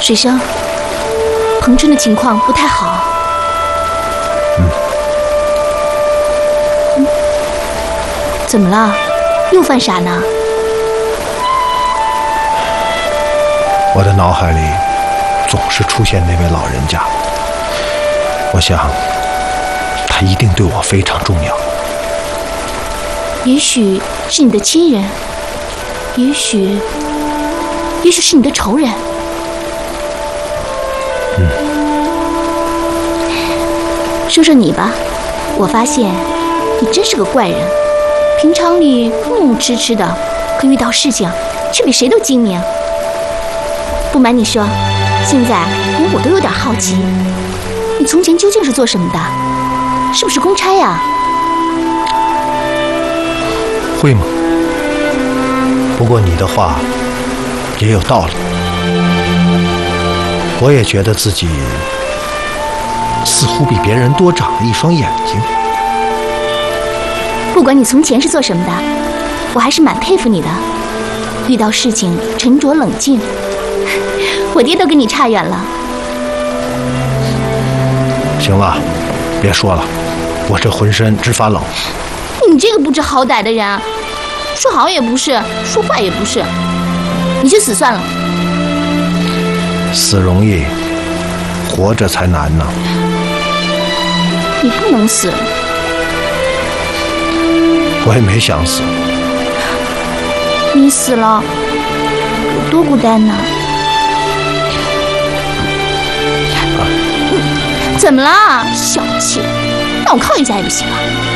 水生，彭春的情况不太好。怎么了？又犯傻呢？ 我的脑海里总是出现那位老人家，我想他一定对我非常重要。 也许是你的亲人，也许是你的仇人。说说你吧，我发现你真是个怪人。平常里木木痴痴的，可遇到事情却比谁都精明。不瞒你说，现在连我都有点好奇，你从前究竟是做什么的？是不是公差呀？ 会吗？不过你的话也有道理，我也觉得自己似乎比别人多长了一双眼睛。 不管你从前是做什么的，我还是蛮佩服你的。遇到事情沉着冷静，我爹都跟你差远了。 行了，别说了，我这浑身直发冷。 你这个不知好歹的人，说好也不是，说坏也不是，你去死算了。 死容易，活着才难呢。 你不能死。 我也没想死。 你死了，有多孤单呢？怎么了？小气，让我靠一下也不行啊？